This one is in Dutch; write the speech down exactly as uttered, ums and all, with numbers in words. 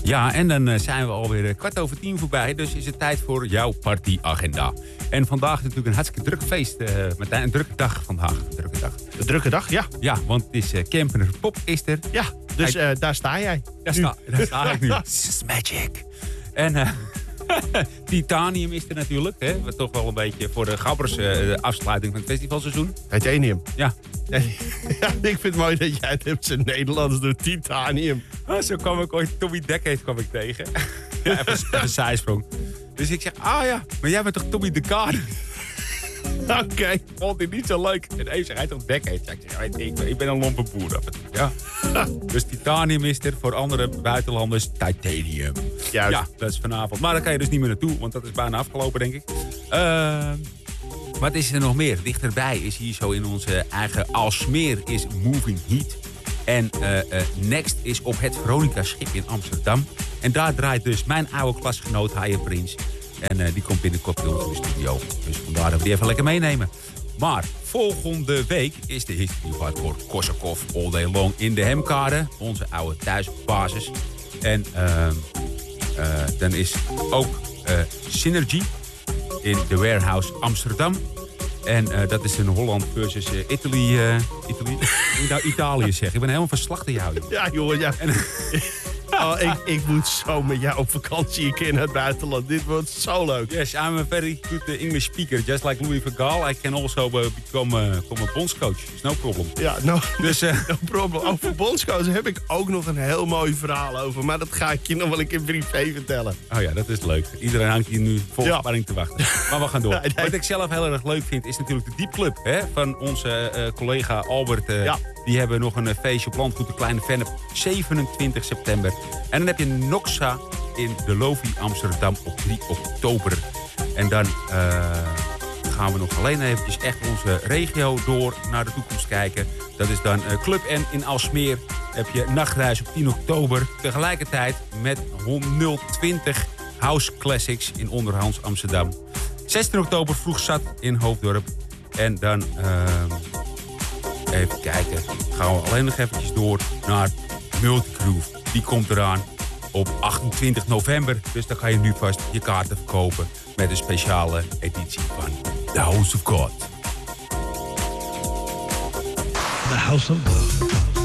Ja, en dan uh, zijn we alweer kwart over tien voorbij. Dus is het tijd voor jouw partyagenda. En vandaag is natuurlijk een hartstikke druk feest. Uh, Martijn, een drukke dag vandaag. Een drukke dag. Een drukke dag, ja. Ja, want het is uh, Camper Pop is er. Ja, dus uh, daar sta jij. Daar sta, daar sta ik nu. This is magic. En uh, Titanium is er natuurlijk. Hè? Wat toch wel een beetje voor de gabbers uh, de afsluiting van het festivalseizoen. Titanium. Ja. Ja, ik vind het mooi dat jij het hebt zijn Nederlands door Titanium. Oh, zo kwam ik ooit Tommy Decade kwam ik tegen. Ja, even, even een zijsprong. Dus ik zeg, ah ja, maar jij bent toch Tommy Decade? Oké, okay. Vond ik niet zo leuk. En even zeg hij toch Decade? Ja, ik zeg, ja, ik, ben, ik ben een lompe boer. Ja. Dus Titanium is er, voor andere buitenlanders Titanium. Juist. Ja, dat is vanavond. Maar daar kan je dus niet meer naartoe, want dat is bijna afgelopen, denk ik. Uh, Wat is er nog meer? Dichterbij is hier zo in onze eigen Alsmeer is Moving Heat. En uh, uh, Next is op het Veronica-schip in Amsterdam. En daar draait dus mijn oude klasgenoot Haaien Prins. En uh, die komt binnenkort bij ons in de studio. Dus vandaar dat we die even lekker meenemen. Maar volgende week is de History of Hardcore Korsakov All Day Long in de Hemkade. Onze oude thuisbasis. En uh, uh, dan is ook uh, Synergy in de Warehouse Amsterdam. En uh, dat is in Holland versus uh, Italy. Uh, Italy? nou, Italië zeg. Ik ben helemaal van slag te jou. Joh. Ja, joh, ja. En, oh, ik, ik moet zo met jou op vakantie een keer naar het buitenland. Dit wordt zo leuk. Yes, I'm a very good uh, English speaker. Just like Louis van Gaal. I can also uh, become, uh, become a bondscoach. It's no problem. Ja, no, dus, uh, no problem. Over bondscoach heb ik ook nog een heel mooi verhaal over. Maar dat ga ik je nog wel een keer privé vertellen. Oh ja, dat is leuk. Iedereen hangt hier nu vol ja. spanning te wachten. Maar we gaan door. Nee, nee. Wat ik zelf heel erg leuk vind is natuurlijk de Diep Club. Hè, van onze uh, collega Albert. Uh, ja. Die hebben nog een uh, feestje op Landgoed de Kleine Vennep. zevenentwintig september. En dan heb je Noxa in de Lovi Amsterdam op drie oktober. En dan uh, gaan we nog alleen eventjes echt onze regio door naar de toekomst kijken. Dat is dan uh, Club N in Alsmeer. Heb je Nachtreis op tien oktober. Tegelijkertijd met nul twintig House Classics in Onderhans Amsterdam. zestien oktober vroeg zat in Hoofddorp. En dan, uh, even kijken, gaan we alleen nog eventjes door naar Multigroove. Die komt eraan op achtentwintig november. Dus dan ga je nu vast je kaarten verkopen met een speciale editie van The House of God. The House of God.